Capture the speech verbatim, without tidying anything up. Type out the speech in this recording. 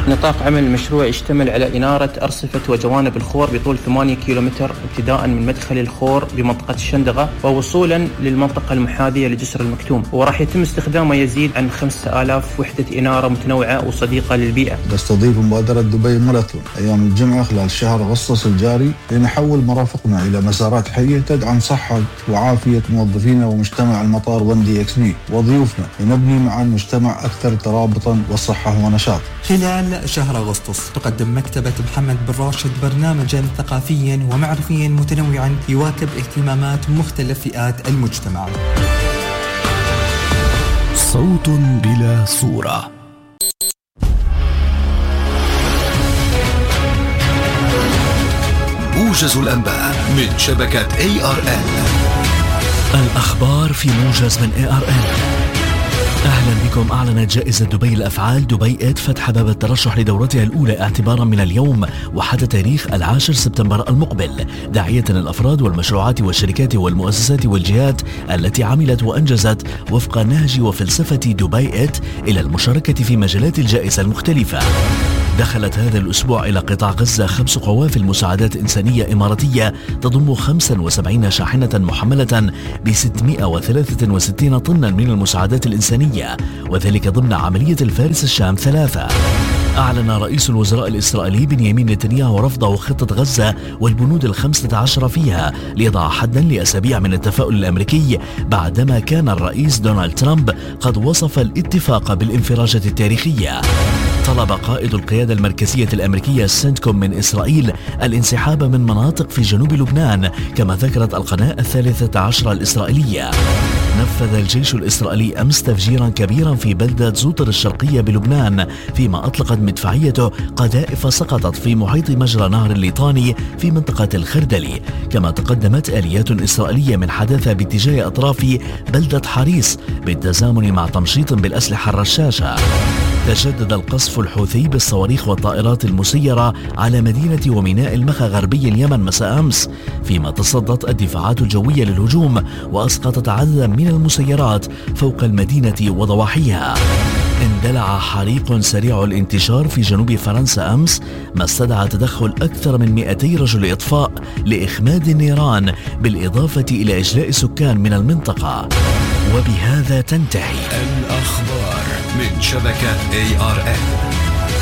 نطاق عمل المشروع يشتمل على إنارة أرصفة وجوانب الخور بطول ثمانية كيلومتر ابتداء من مدخل الخور بمنطقة الشندقة ووصولا للمنطقة المحاذية لجسر المكتوم، وراح يتم استخدام ما يزيد عن خمسة آلاف وحدة إنارة متنوعة وصديقة للبيئة. تستضيف مبادرة دبي ماراثون أيام الجمعة خلال شهر أغسطس الجاري لنحول مرافقنا إلى مسارات حية تدعم صحة وعافية موظفينا ومجتمع المطار ون دي إكس بي وضيوفنا لنبني معا مجتمع أكثر ترابطا والصحة ونشاط. خلال شهر أغسطس تقدم مكتبة محمد بن راشد برنامجا ثقافيا ومعرفيا متنوعا يواكب اهتمامات مختلف فئات المجتمع. صوت بلا صورة. موجز الأنباء من شبكة إيه آر إل. الأخبار في موجز من إيه آر إل. أهلا بكم. أعلنت جائزة دبي للأفعال دبي إيد فتح باب الترشح لدورتها الأولى اعتبارا من اليوم وحتى تاريخ العاشر سبتمبر المقبل، داعية الأفراد والمشروعات والشركات والمؤسسات والجهات التي عملت وأنجزت وفق نهج وفلسفة دبي إيد إلى المشاركة في مجالات الجائزة المختلفة. دخلت هذا الأسبوع إلى قطاع غزة خمس قوافل مساعدات إنسانية إماراتية تضم خمسة وسبعين شاحنة محملة ب ستمائة وثلاثة وستين طنا من المساعدات الإنسانية، وذلك ضمن عملية الفارس الشام ثلاثة. أعلن رئيس الوزراء الإسرائيلي بنيامين نتنياهو رفضه خطة غزة والبنود الخمسة عشر فيها ليضع حدا لأسابيع من التفاؤل الأمريكي بعدما كان الرئيس دونالد ترامب قد وصف الاتفاق بالانفراجة التاريخية. طلب قائد القيادة المركزية الأمريكية سنتكوم من إسرائيل الانسحاب من مناطق في جنوب لبنان، كما ذكرت القناة الثالثة عشر الإسرائيلية. نفذ الجيش الإسرائيلي أمس تفجيرا كبيرا في بلدة زوطر الشرقية بلبنان، فيما أطلقت مدفعيته قذائف سقطت في محيط مجرى نهر الليطاني في منطقة الخردلي. كما تقدمت آليات إسرائيلية من حداثة باتجاه أطراف بلدة حريص بالتزامن مع تمشيط بالأسلحة الرشاشة. تجدد القصف الحوثي بالصواريخ والطائرات المسيرة على مدينة وميناء المخا غربي اليمن مساء أمس، فيما تصدت الدفاعات الجوية للهجوم وأسقطت عددا من المسيرات فوق المدينة وضواحيها. اندلع حريق سريع الانتشار في جنوب فرنسا أمس، ما استدعى تدخل أكثر من مئتي رجل إطفاء لإخماد النيران بالإضافة إلى إجلاء سكان من المنطقة. وبهذا تنتهي الأخبار من شبكة إيه آر إل.